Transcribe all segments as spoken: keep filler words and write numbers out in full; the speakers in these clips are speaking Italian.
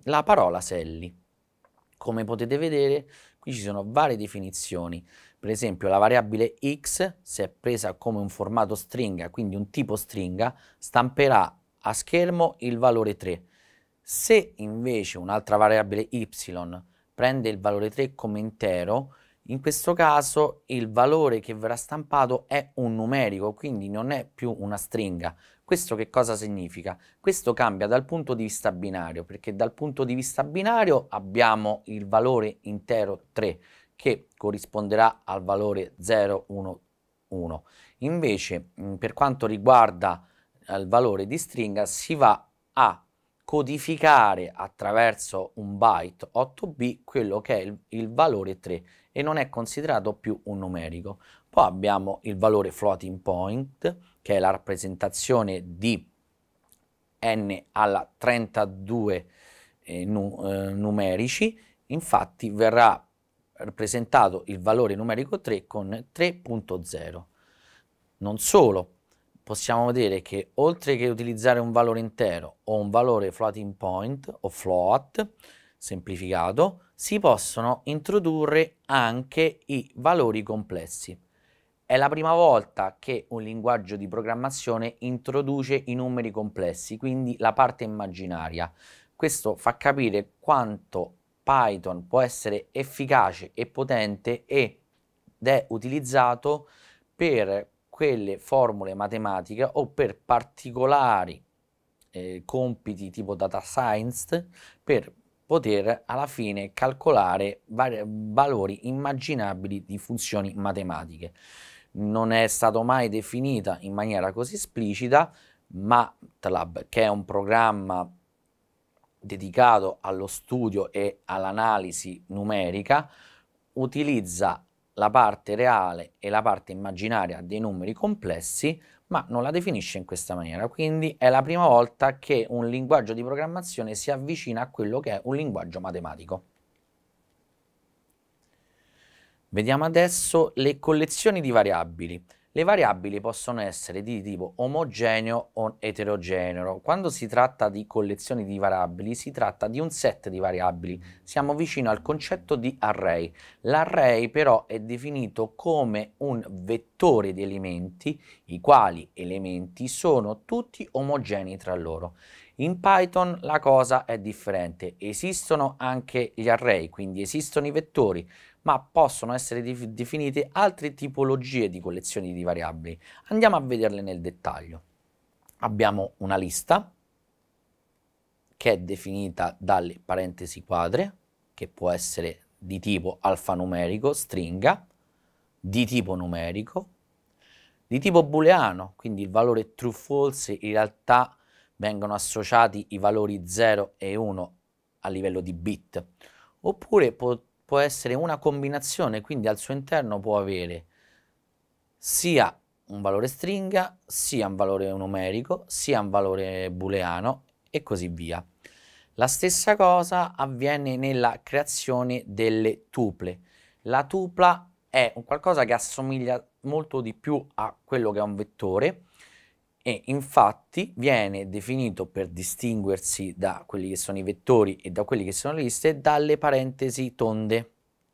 la parola Sally. Come potete vedere, qui ci sono varie definizioni. Per esempio, la variabile x, se è presa come un formato stringa, quindi un tipo stringa, stamperà a schermo il valore tre. Se invece un'altra variabile y prende il valore tre come intero, in questo caso il valore che verrà stampato è un numerico, quindi non è più una stringa. Questo che cosa significa? Questo cambia dal punto di vista binario, perché dal punto di vista binario abbiamo il valore intero tre, che corrisponderà al valore zero, uno, uno. Invece, per quanto riguarda il valore di stringa, si va a codificare attraverso un byte otto bit quello che è il, il valore tre e non è considerato più un numerico. Poi abbiamo il valore floating point, che è la rappresentazione di n alla trentadue eh, nu eh, numerici. Infatti verrà rappresentato il valore numerico tre con tre punto zero. Non solo, possiamo vedere che oltre che utilizzare un valore intero o un valore floating point o float semplificato, si possono introdurre anche i valori complessi. È la prima volta che un linguaggio di programmazione introduce i numeri complessi, quindi la parte immaginaria. Questo fa capire quanto Python può essere efficace e potente ed è utilizzato per quelle formule matematiche o per particolari eh, compiti tipo data science, per poter alla fine calcolare valori immaginabili di funzioni matematiche. Non è stato mai definita in maniera così esplicita, MATLAB, che è un programma dedicato allo studio e all'analisi numerica, utilizza la parte reale e la parte immaginaria dei numeri complessi, ma non la definisce in questa maniera. Quindi è la prima volta che un linguaggio di programmazione si avvicina a quello che è un linguaggio matematico. Vediamo adesso le collezioni di variabili. Le variabili possono essere di tipo omogeneo o eterogeneo. Quando si tratta di collezioni di variabili, si tratta di un set di variabili. Siamo vicino al concetto di array. L'array però è definito come un vettore di elementi, i quali elementi sono tutti omogenei tra loro. In Python la cosa è differente. Esistono anche gli array, quindi esistono i vettori, ma possono essere definite altre tipologie di collezioni di variabili. Andiamo a vederle nel dettaglio. Abbiamo una lista che è definita dalle parentesi quadre, che può essere di tipo alfanumerico, stringa, di tipo numerico, di tipo booleano, quindi il valore true false, in realtà vengono associati i valori zero e uno a livello di bit, oppure può può essere una combinazione, quindi al suo interno può avere sia un valore stringa, sia un valore numerico, sia un valore booleano e così via. La stessa cosa avviene nella creazione delle tuple. La tupla è un qualcosa che assomiglia molto di più a quello che è un vettore e infatti viene definito, per distinguersi da quelli che sono i vettori e da quelli che sono le liste, dalle parentesi tonde.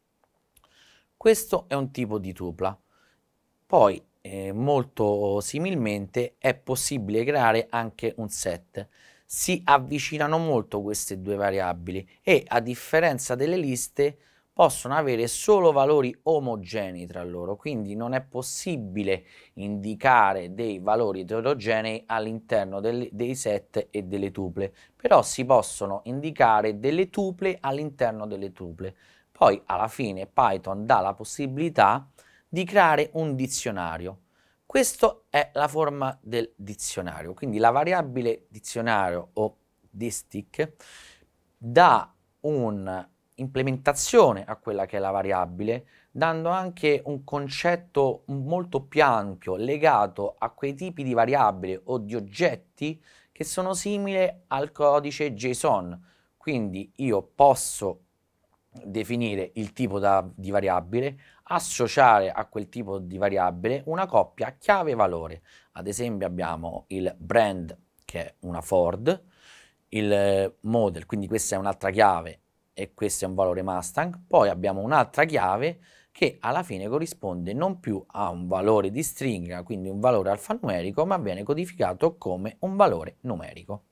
Questo è un tipo di tupla. Poi, eh, molto similmente, è possibile creare anche un set. Si avvicinano molto queste due variabili e, a differenza delle liste, possono avere solo valori omogenei tra loro, quindi non è possibile indicare dei valori eterogenei all'interno dei set e delle tuple, però si possono indicare delle tuple all'interno delle tuple. Poi alla fine Python dà la possibilità di creare un dizionario. Questa è la forma del dizionario, quindi la variabile dizionario o distic dà un'implementazione a quella che è la variabile, dando anche un concetto molto più ampio legato a quei tipi di variabili o di oggetti che sono simili al codice JSON. Quindi io posso definire il tipo da, di variabile, associare a quel tipo di variabile una coppia chiave-valore. Ad esempio abbiamo il brand, che è una Ford, il model, quindi questa è un'altra chiave e questo è un valore Mustang. Poi abbiamo un'altra chiave che alla fine corrisponde non più a un valore di stringa, quindi un valore alfanumerico, ma viene codificato come un valore numerico.